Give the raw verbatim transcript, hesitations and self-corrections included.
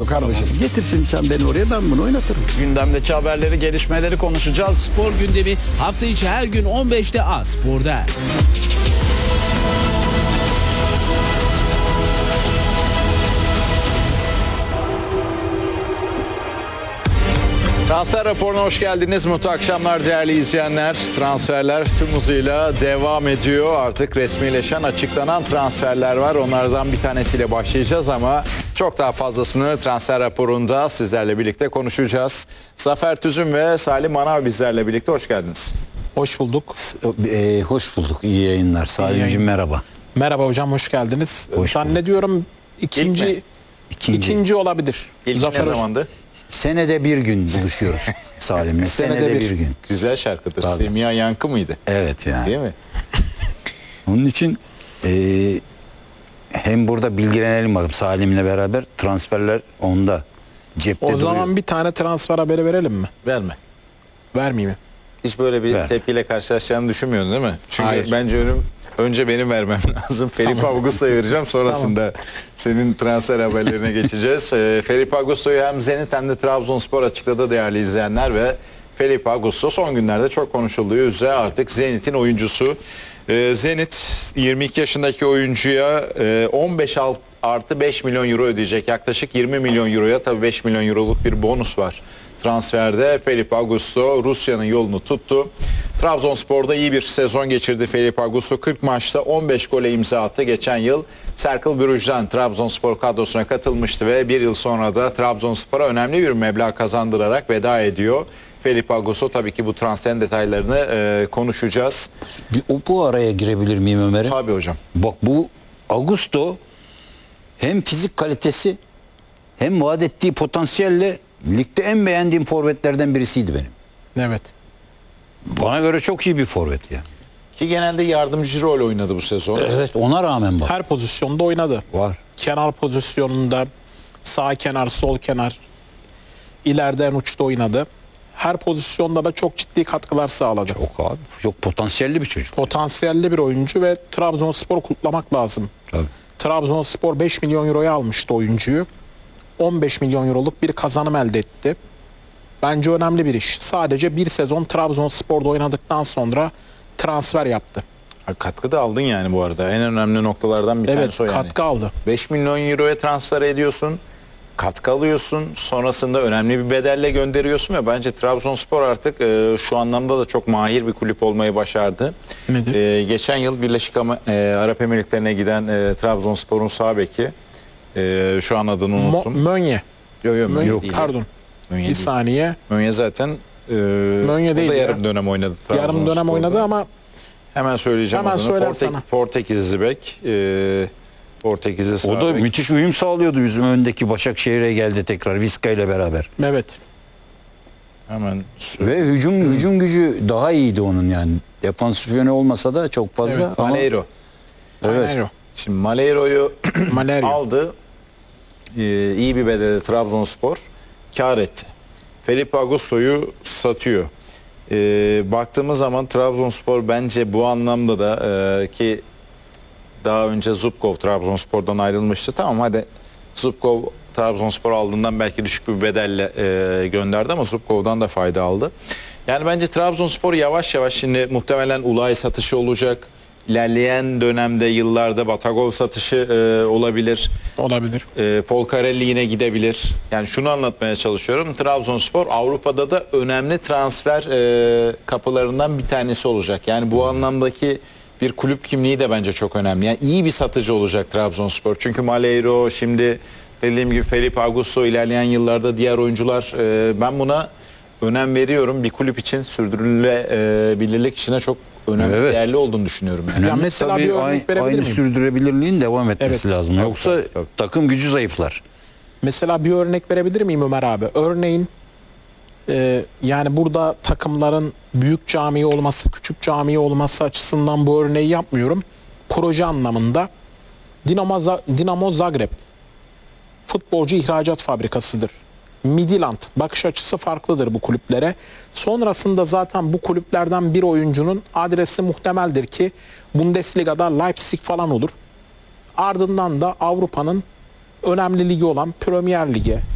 kardeşim. Getirsin sen beni oraya, ben bunu oynatırım. Gündemdeki haberleri, gelişmeleri konuşacağız. Spor gündemi hafta içi her gün on beşte A Spor'da. Transfer raporuna hoş geldiniz. Mutlu akşamlar değerli izleyenler. Transferler tüm hızıyla devam ediyor. Artık resmileşen, açıklanan transferler var. Onlardan bir tanesiyle başlayacağız ama çok daha fazlasını transfer raporunda sizlerle birlikte konuşacağız. Zafer Tüzün ve Salim Manav bizlerle birlikte. Hoş geldiniz. Hoş bulduk. Ee, hoş bulduk. İyi yayınlar. Salimciğim merhaba. Merhaba hocam, hoş geldiniz. Hoş Zannediyorum ikinci İlk mi? İkinci. ikinci olabilir. İlk Zafer ne hocam. zamandı? Senede bir gün buluşuyoruz Salim'le. Senede, bir. bir. gün. Güzel şarkıdır. Tabii. Semiha Yankı mıydı? Evet yani. Değil mi? Onun için e, hem burada bilgilenelim bakalım Salim'le beraber, transferler onda cepte O duruyor. zaman bir tane transfer haberi verelim mi? Verme. Vermeyeyim mi? Hiç böyle bir Ver. tepkiyle karşılaşacağını düşünmüyorsun değil mi? Çünkü Hayır. bence önüm önce benim vermem lazım. Felipe Augusto'yu vereceğim. Sonrasında senin transfer haberlerine geçeceğiz. Ee, Felipe Augusto'yu hem Zenit hem de Trabzonspor açıkladı değerli izleyenler ve Felipe Augusto son günlerde çok konuşulduğu üzere artık Zenit'in oyuncusu. Ee, Zenit yirmi iki yaşındaki oyuncuya e, on beş artı beş milyon euro ödeyecek. Yaklaşık yirmi milyon euroya, tabii beş milyon euroluk bir bonus var. Transferde Felipe Augusto Rusya'nın yolunu tuttu. Trabzonspor'da iyi bir sezon geçirdi Felipe Augusto. kırk maçta on beş gole imza attı. Geçen yıl Cercle Brugge'den Trabzonspor kadrosuna katılmıştı ve bir yıl sonra da Trabzonspor'a önemli bir meblağ kazandırarak veda ediyor. Felipe Augusto, tabii ki bu transferin detaylarını e, konuşacağız. Bir, o, bu araya girebilir miyim Ömer'e? Tabii hocam. Bak, bu Augusto hem fizik kalitesi hem vaat ettiği potansiyelle ligde en beğendiğim forvetlerden birisiydi benim. Evet. Bana göre çok iyi bir forvet ya. Ki genelde yardımcı rol oynadı bu sezon. Evet, ona rağmen bak. Her pozisyonda oynadı. Var. Kenar pozisyonunda, sağ kenar, sol kenar, ileriden uçta oynadı. Her pozisyonda da çok ciddi katkılar sağladı. Çok abi. Çok potansiyelli bir çocuk. Potansiyelli bir oyuncu ve Trabzonspor kutlamak lazım. Tabii. Trabzonspor beş milyon euroya almıştı oyuncuyu. on beş milyon euroluk bir kazanım elde etti. Bence önemli bir iş. Sadece bir sezon Trabzonspor'da oynadıktan sonra transfer yaptı. Ha, katkı da aldın yani bu arada. En önemli noktalardan bir Evet, tanesi o yani. katkı aldı. beş milyon euroya transfer ediyorsun. Katkı alıyorsun. Sonrasında önemli bir bedelle gönderiyorsun ve bence Trabzonspor artık e, şu anlamda da çok mahir bir kulüp olmayı başardı. Nedir? E, geçen yıl Birleşik Ama, e, Arap Emirlikleri'ne giden e, Trabzonspor'un sağ beki, e, şu an adını Mo- unuttum. Mönye. Yok yok Mönye Mönye, değil. pardon. Mönye Bir değil. saniye. Mönye zaten e, Mönye o değil da ya. yarım dönem oynadı Yarım dönem Trabzonspor'da. oynadı ama Hemen söyleyeceğim Hemen adını. söyler Portek- sana. Portekizli bek. E, Portekizli sağ O da bek. müthiş uyum sağlıyordu bizim öndeki Başakşehir'e geldi tekrar Vizca ile beraber. evet. Hemen Ve hücum hücum gücü daha iyiydi onun yani. Defansif yönü olmasa da çok fazla. Evet, ama Maleiro. Evet. Aynen o. Şimdi Maleiro'yu Malerio. aldı. Ee, iyi bir bedeli Trabzonspor kar etti. Felipe Augusto'yu satıyor. Ee, baktığımız zaman Trabzonspor bence bu anlamda da e, ki daha önce Zubkov Trabzonspor'dan ayrılmıştı. Tamam, hadi Zubkov Trabzonspor aldığından belki düşük bir bedelle e, gönderdi ama Zubkov'dan da fayda aldı. Yani bence Trabzonspor yavaş yavaş, şimdi muhtemelen Ulay satışı olacak. İlerleyen dönemde, yıllarda Batagov satışı e, olabilir. Olabilir. E, Folcarelli yine gidebilir. Yani şunu anlatmaya çalışıyorum. Trabzonspor Avrupa'da da önemli transfer e, kapılarından bir tanesi olacak. Yani bu anlamdaki bir kulüp kimliği de bence çok önemli. Yani iyi bir satıcı olacak Trabzonspor. Çünkü Maleiro, şimdi dediğim gibi Felipe Augusto, ilerleyen yıllarda diğer oyuncular, e, ben buna önem veriyorum. Bir kulüp için sürdürülebilirlik işine çok önemli, Evet. değerli olduğunu düşünüyorum. Yani. Önemli. Ya mesela Tabii bir örnek aynı, verebilir aynı miyim? sürdürebilirliğin devam etmesi Evet. lazım. Tabii, Yoksa tabii, tabii. takım gücü zayıflar. Mesela bir örnek verebilir miyim Ömer abi? Örneğin e, yani burada takımların büyük cami olması, küçük cami olması açısından bu örneği yapmıyorum. Proje anlamında Dinamo, Za- Dinamo Zagreb futbolcu ihracat fabrikasıdır. Midland bakış açısı farklıdır bu kulüplere. Sonrasında zaten bu kulüplerden bir oyuncunun adresi muhtemeldir ki Bundesliga'da Leipzig falan olur. Ardından da Avrupa'nın önemli ligi olan Premier Lig'e